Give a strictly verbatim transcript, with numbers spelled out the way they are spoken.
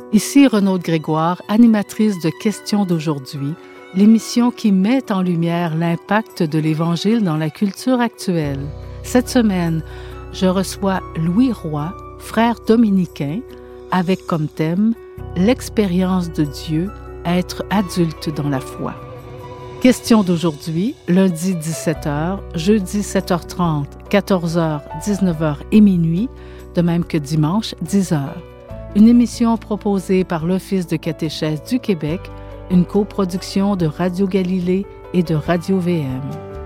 Ici Renaud Grégoire, animatrice de Questions d'aujourd'hui, l'émission qui met en lumière l'impact de l'Évangile dans la culture actuelle. Cette semaine, je reçois Louis Roy, frère dominicain, avec comme thème « L'expérience de Dieu, être adulte dans la foi ». Questions d'aujourd'hui, lundi dix-sept heures, jeudi sept heures trente, quatorze heures, dix-neuf heures et minuit, de même que dimanche dix heures. Une émission proposée par l'Office de catéchèse du Québec, une coproduction de Radio Galilée et de Radio V M.